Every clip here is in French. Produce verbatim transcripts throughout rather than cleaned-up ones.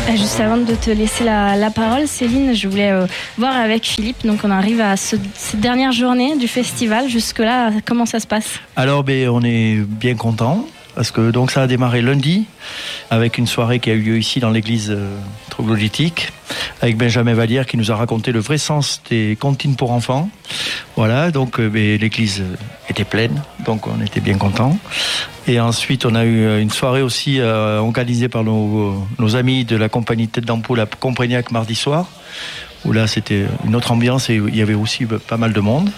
Juste avant de te laisser la, la parole, Céline, je voulais euh, voir avec Philippe. Donc, on arrive à ce, cette dernière journée du festival. Jusque-là, comment ça se passe ? Alors, ben, on est bien content parce que donc ça a démarré lundi avec une soirée qui a eu lieu ici dans l'église euh, troglodytique avec Benjamin Vallière qui nous a raconté le vrai sens des comptines pour enfants. Voilà, donc euh, ben, l'église était pleine, donc on était bien contents. Et ensuite, on a eu une soirée aussi euh, organisée par nos, nos amis de la compagnie Tête d'Ampoule à Comprignac mardi soir, où là, c'était une autre ambiance et il y avait aussi pas mal de monde.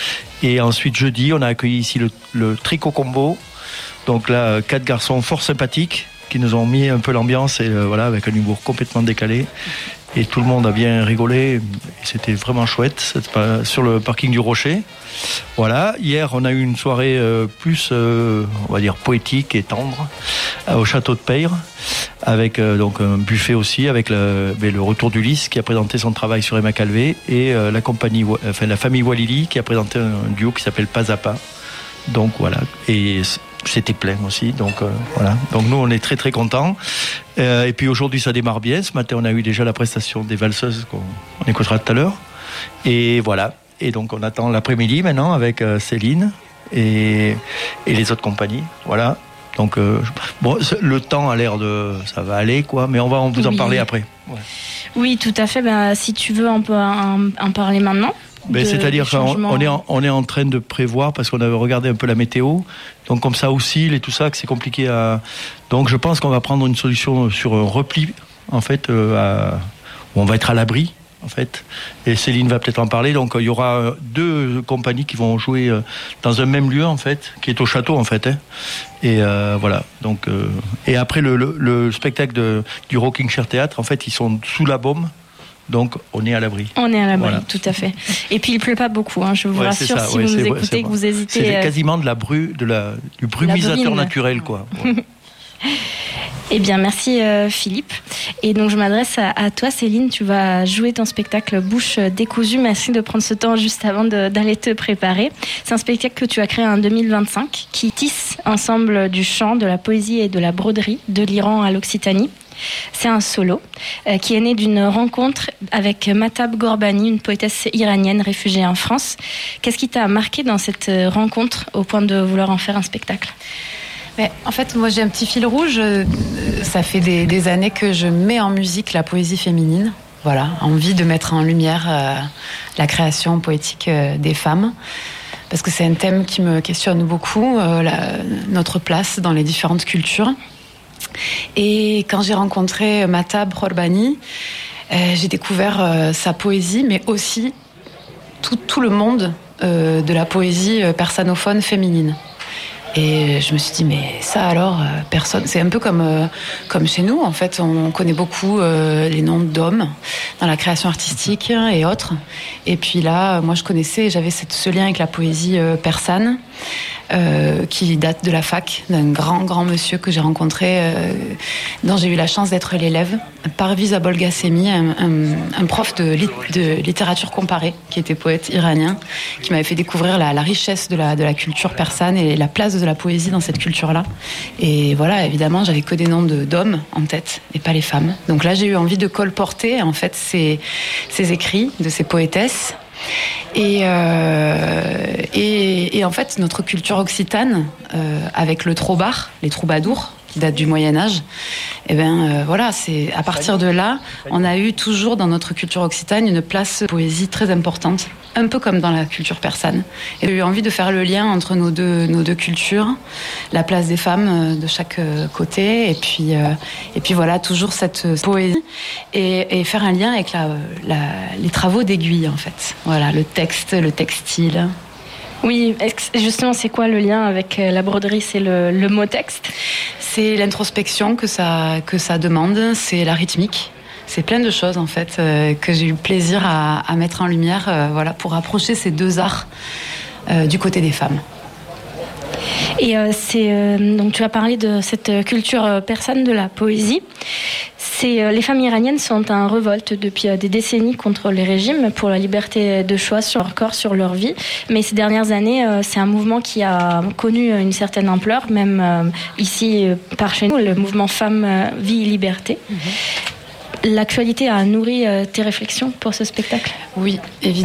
Et ensuite, jeudi, on a accueilli ici le, le Tricot Combo. Donc là, quatre garçons fort sympathiques qui nous ont mis un peu l'ambiance et euh, voilà, avec un humour complètement décalé. Et tout le monde a bien rigolé. Et c'était vraiment chouette. C'était sur le parking du Rocher. Voilà. Hier, on a eu une soirée euh, plus, euh, on va dire, poétique et tendre euh, au château de Peyre, avec euh, donc un buffet aussi, avec le, le retour d'Ulysse qui a présenté son travail sur Emma Calvé et euh, la compagnie, enfin la famille Walili qui a présenté un duo qui s'appelle Pas à Pas. Donc voilà. Et c'était plein aussi, donc euh, voilà. Donc nous, on est très très contents. Euh, et puis aujourd'hui, ça démarre bien. Ce matin, on a eu déjà la prestation des valseuses qu'on on écoutera tout à l'heure. Et voilà. Et donc on attend l'après-midi maintenant avec euh, Céline et, et les autres compagnies. Voilà. Donc euh, bon, le temps a l'air de, ça va aller quoi, mais on va vous en oui. parler après. Ouais. Oui, tout à fait. Ben, si tu veux, on peut en, en parler maintenant. Ben, de, c'est-à-dire qu'on on est, en, on est en train de prévoir parce qu'on avait regardé un peu la météo, donc comme ça oscille et tout ça, que c'est compliqué à. Donc je pense qu'on va prendre une solution sur un repli, en fait, euh, à... où on va être à l'abri, en fait. Et Céline va peut-être en parler. Donc il y aura deux compagnies qui vont jouer dans un même lieu, en fait, qui est au château, en fait. Hein. Et euh, voilà. Donc euh... et après le, le, le spectacle de, du Rocking Chair Théâtre, en fait, ils sont sous la baume. Donc, on est à l'abri. On est à l'abri, voilà. Tout à fait. Et puis, il ne pleut pas beaucoup, hein, je vous ouais, rassure, ça, si ouais, vous nous vrai, écoutez, que vous hésitez. C'est quasiment de la bru, de la, du brumisateur naturel, quoi. Ouais. Eh bien, merci euh, Philippe. Et donc, je m'adresse à, à toi, Céline. Tu vas jouer ton spectacle Bouche décousue. Merci de prendre ce temps juste avant de, d'aller te préparer. C'est un spectacle que tu as créé en deux mille vingt-cinq qui tisse ensemble du chant, de la poésie et de la broderie, de l'Iran à l'Occitanie. C'est un solo euh, qui est né d'une rencontre avec Mahtab Ghorbrani, une poétesse iranienne réfugiée en France. Qu'est-ce qui t'a marqué dans cette rencontre au point de vouloir en faire un spectacle ? Mais en fait, moi j'ai un petit fil rouge. Ça fait des, des années que je mets en musique la poésie féminine. Voilà, envie de mettre en lumière euh, la création poétique euh, des femmes. Parce que c'est un thème qui me questionne beaucoup, euh, la, notre place dans les différentes cultures. Et quand j'ai rencontré Mahtab Ghorbrani, euh, j'ai découvert euh, sa poésie, mais aussi tout, tout le monde euh, de la poésie persanophone féminine. Et je me suis dit, mais ça alors, euh, personne. C'est un peu comme, euh, comme chez nous, en fait. On connaît beaucoup euh, les noms d'hommes dans la création artistique et autres. Et puis là, moi, je connaissais, j'avais cette, ce lien avec la poésie euh, persane, euh, qui date de la fac, d'un grand, grand monsieur que j'ai rencontré, euh, dont j'ai eu la chance d'être l'élève, Parviz Abolghasemi, un, un, un prof de, lit, de littérature comparée, qui était poète iranien, qui m'avait fait découvrir la, la richesse de la, de la culture persane et la place de la poésie dans cette culture-là. Et voilà, évidemment, j'avais que des noms de, d'hommes en tête et pas les femmes. Donc là, j'ai eu envie de colporter, en fait, ces, ces écrits de ces poétesses. Et, euh, et, et en fait, notre culture occitane, euh, avec le trobar, les troubadours, qui datent du Moyen-Âge, et ben euh, voilà, c'est à partir de là, on a eu toujours dans notre culture occitane une place poésie très importante, un peu comme dans la culture persane. Et j'ai eu envie de faire le lien entre nos deux, nos deux cultures, la place des femmes de chaque côté, et puis, euh, et puis voilà, toujours cette poésie, et, et faire un lien avec la, la, les travaux d'aiguille, en fait. Voilà, le texte, le textile. Oui, justement, c'est quoi le lien avec la broderie ? C'est le, le mot texte ? C'est l'introspection que ça, que ça demande, c'est la rythmique. C'est plein de choses, en fait, euh, que j'ai eu plaisir à, à mettre en lumière, euh, voilà, pour approcher ces deux arts euh, du côté des femmes. Et euh, c'est, euh, donc tu as parlé de cette culture persane de la poésie. C'est, euh, les femmes iraniennes sont en révolte depuis euh, des décennies contre les régimes pour la liberté de choix sur leur corps, sur leur vie. Mais ces dernières années, euh, c'est un mouvement qui a connu une certaine ampleur, même euh, ici, euh, par chez nous, le mouvement Femmes, euh, Vie, Liberté. Mmh. L'actualité a nourri tes réflexions pour ce spectacle ? Oui, évidemment.